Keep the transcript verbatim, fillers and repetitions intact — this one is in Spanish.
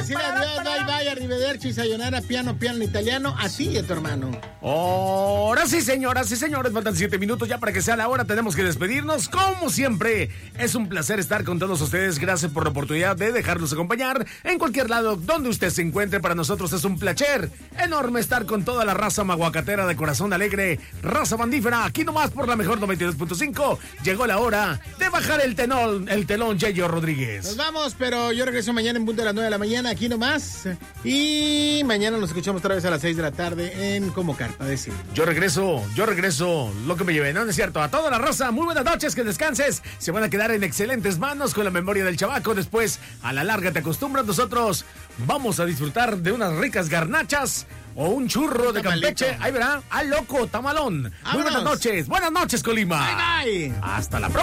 decirle adiós, bye, bye, arrivederci, sayonara, piano, piano en italiano, así y a tu hermano. Ahora sí, señoras y señores, faltan siete minutos ya para que sea la hora, tenemos que despedirnos. Como siempre, es un placer estar con todos ustedes. Gracias por la oportunidad de dejarnos acompañar en cualquier lado donde usted se encuentre. Para nosotros es un placer enorme estar con toda la raza maguacatera de corazón alegre, raza bandífera, aquí nomás por la mejor noventa y dos punto cinco. Llegó la hora de bajar el telón, el telón, Yayo Rodríguez. Nos vamos, pero yo regreso mañana en punto de las nueve de la mañana, aquí nomás. Y mañana nos escuchamos otra vez a las seis de la tarde en Como Carta Decir. Yo regreso, yo regreso, lo que me lleve, no, no es cierto. A toda la raza, muy buenas noches, que descanses. Se van a quedar en excelentes manos con la memoria del chavaco. Después, a la larga te acostumbras. Nosotros vamos a disfrutar de unas ricas garnachas o un churro de Campeche. Ahí verá, al loco, tamalón. Muy buenas noches, buenas noches, Colima. Bye, bye. Hasta la próxima.